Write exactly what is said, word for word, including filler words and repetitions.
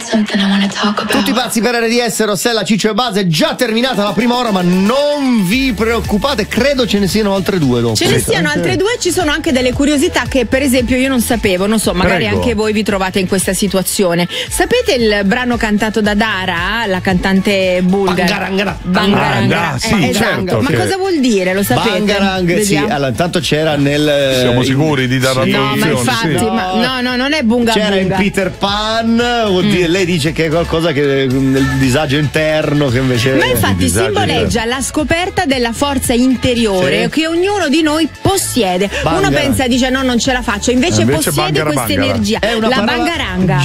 Tutti pazzi per R D S, Rossella, Ciccio e Base. È già terminata la prima ora, ma non vi preoccupate, credo ce ne siano altre due dopo. Ce ne siano altre due, ci sono anche delle curiosità che per esempio io non sapevo, non so, magari Prego. anche voi vi trovate in questa situazione. Sapete il brano cantato da Dara, la cantante bulgara? Bangaranga. Bangaranga. Ah, Eh, sì, esatto. certo Ma che- cosa vuol dire? Lo sapete? Bangarang, sì, Vediamo. allora intanto c'era nel. Siamo sicuri di dare la No, ma traduzione? infatti, Sì. ma- no, no, non è bunga C'era in bunga. Peter Pan, vuol dire- lei dice che è qualcosa che nel disagio interno che invece. Ma infatti disagio simboleggia la scoperta della forza interiore Sì. che ognuno di noi possiede. Bangara. Uno pensa, dice no, non ce la faccio, invece, Invece possiede bangara questa bangara. energia. È una La parola bangaranga.